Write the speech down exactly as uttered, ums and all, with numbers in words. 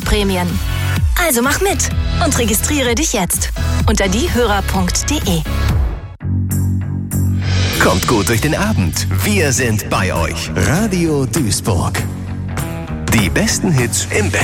Prämien. Also mach mit und registriere dich jetzt unter diehörer punkt de. Kommt gut durch den Abend. Wir sind bei euch. Radio Duisburg. Die besten Hits im Bett.